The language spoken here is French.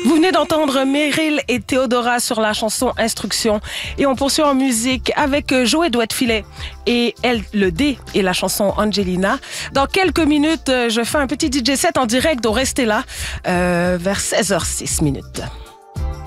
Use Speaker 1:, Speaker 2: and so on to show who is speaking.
Speaker 1: Vous venez d'entendre Meryl et Théodora sur la chanson Instruction. Et on poursuit en musique avec Joey Douette-Filet et Elle le D et la chanson Angelina. Dans quelques minutes, je fais un petit DJ set en direct, donc restez là vers 16h06 minutes.